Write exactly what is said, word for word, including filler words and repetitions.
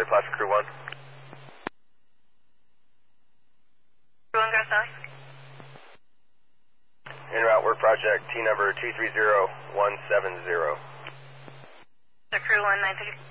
Charlie Plus, Crew one. Crew one, Garcelli. En route, work project T number two three zero one seven zero. The Crew one, nine fifty.